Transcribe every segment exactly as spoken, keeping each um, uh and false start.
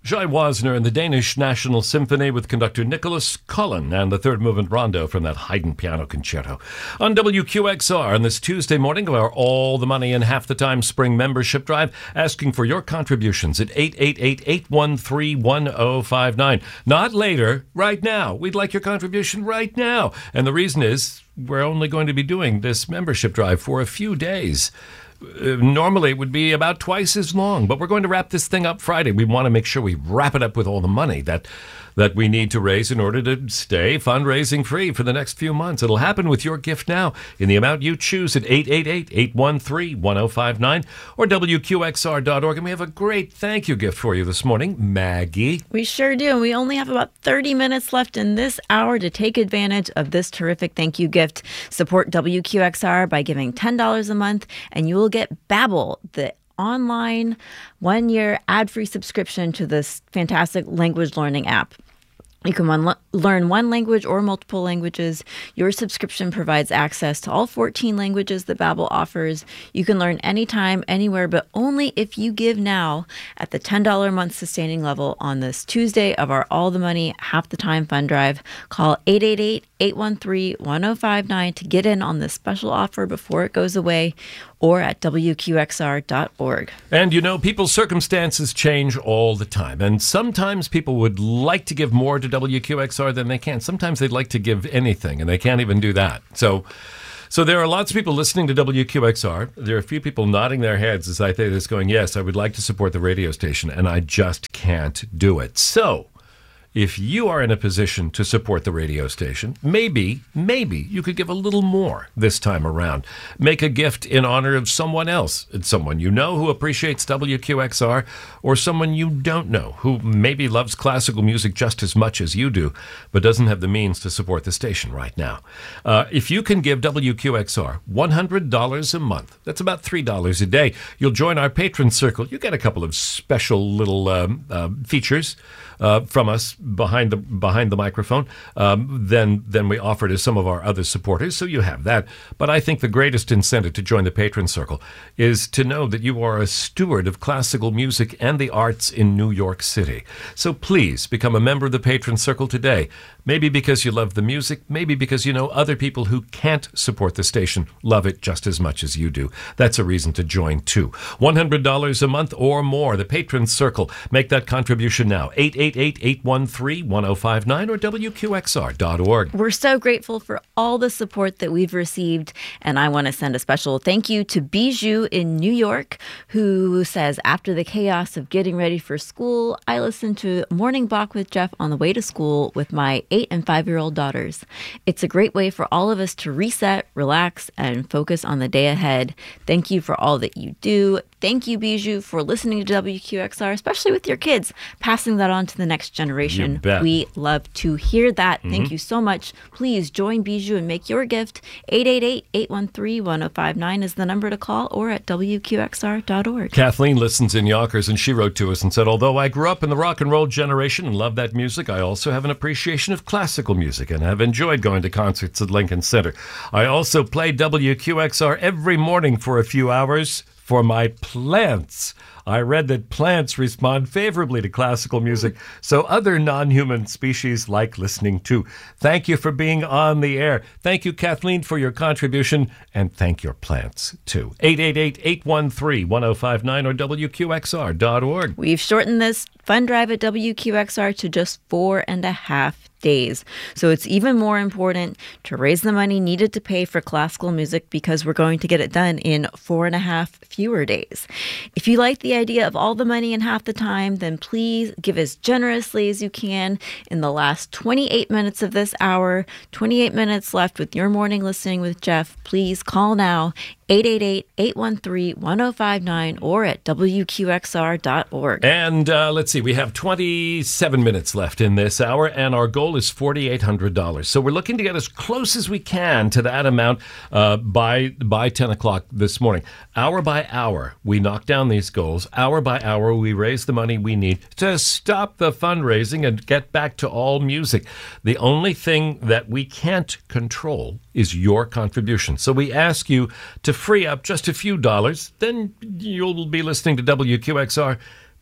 Shai Wasner and the Danish National Symphony with conductor Nicholas Cullen and the third movement rondo from that Haydn piano concerto. On W Q X R on this Tuesday morning of our All the Money in Half the Time Spring Membership Drive, asking for your contributions at eight eight eight, eight one three, one zero five nine. Not later, right now. We'd like your contribution right now. And the reason is we're only going to be doing this membership drive for a few days. Uh, normally it would be about twice as long, but we're going to wrap this thing up Friday. We want to make sure we wrap it up with all the money that that we need to raise in order to stay fundraising free for the next few months. It'll happen with your gift now in the amount you choose at eight eight eight, eight one three, one zero five nine or W Q X R dot org. And we have a great thank you gift for you this morning, Maggie. We sure do. And we only have about thirty minutes left in this hour to take advantage of this terrific thank you gift. Support W Q X R by giving ten dollars a month, and you will get Babbel, the online one-year ad-free subscription to this fantastic language learning app. You can one, learn one language or multiple languages. Your subscription provides access to all fourteen languages that Babbel offers. You can learn anytime, anywhere, but only if you give now at the ten dollars a month sustaining level on this Tuesday of our All the Money Half the Time Fund Drive. Call eight eight eight, eight one three, one zero five nine to get in on this special offer before it goes away, or at W Q X R dot org. And you know, people's circumstances change all the time. And sometimes people would like to give more to W Q X R than they can. Sometimes they'd like to give anything, and they can't even do that. So so there are lots of people listening to W Q X R. There are a few people nodding their heads as I say this, going, yes, I would like to support the radio station, and I just can't do it. So if you are in a position to support the radio station, maybe, maybe you could give a little more this time around. Make a gift in honor of someone else, someone you know who appreciates W Q X R, or someone you don't know who maybe loves classical music just as much as you do, but doesn't have the means to support the station right now. Uh, if you can give W Q X R one hundred dollars a month, that's about three dollars a day, you'll join our patron circle. You get a couple of special little um, uh, features uh, from us behind the behind the microphone um, than than we offer to some of our other supporters, so you have that. But I think the greatest incentive to join the patron circle is to know that you are a steward of classical music and the arts in New York City. So please become a member of the patron circle today. Maybe because you love the music, maybe because you know other people who can't support the station love it just as much as you do. That's a reason to join too. one hundred dollars a month or more, the patron circle. Make that contribution now. eight eight eight, eight one three, one zero five nine or W Q X R dot org. We're so grateful for all the support that we've received, and I want to send a special thank you to Bijou in New York, who says, after the chaos of getting ready for school, I listened to Morning Bach with Jeff on the way to school with my eight and five-year-old daughters. It's a great way for all of us to reset, relax, and focus on the day ahead. Thank you for all that you do. Thank you, Bijou, for listening to W Q X R, especially with your kids, passing that on to the next generation. You bet. We love to hear that. Mm-hmm. Thank you so much. Please join Bijou and make your gift. eight eight eight, eight one three, one zero five nine is the number to call, or at W Q X R dot org. Kathleen listens in Yonkers, and she wrote to us and said, although I grew up in the rock and roll generation and love that music, I also have an appreciation of classical music and have enjoyed going to concerts at Lincoln Center. I also play W Q X R every morning for a few hours for my plants. I read that plants respond favorably to classical music, so other non-human species like listening too. Thank you for being on the air. Thank you, Kathleen, for your contribution, and thank your plants too. eight eight eight, eight one three, one zero five nine or W Q X R dot org. We've shortened this fund drive at W Q X R to just four and a half days. So it's even more important to raise the money needed to pay for classical music, because we're going to get it done in four and a half fewer days. If you like the idea of all the money in half the time, then please give as generously as you can in the last twenty-eight minutes of this hour. twenty-eight minutes left with your morning listening with Jeff. Please call now, eight eight eight, eight one three, one zero five nine or at W Q X R dot org. And uh, let's see, we have twenty-seven minutes left in this hour, and our goal is four thousand eight hundred dollars. So we're looking to get as close as we can to that amount uh, by by ten o'clock this morning. Hour by hour, we knock down these goals. Hour by hour, we raise the money we need to stop the fundraising and get back to all music. The only thing that we can't control is your contribution. So we ask you to free up just a few dollars. Then you'll be listening to W Q X R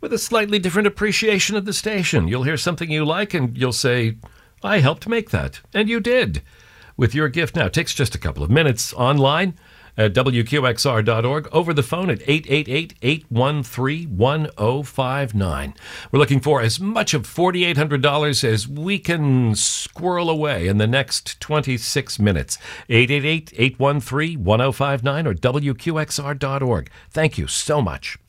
with a slightly different appreciation of the station. You'll hear something you like and you'll say, I helped make that. And you did. With your gift now. It takes just a couple of minutes online at W Q X R dot org, over the phone at eight eight eight, eight one three, one zero five nine. We're looking for as much of four thousand eight hundred dollars as we can squirrel away in the next twenty-six minutes. eight eight eight, eight one three, one zero five nine or W Q X R dot org. Thank you so much.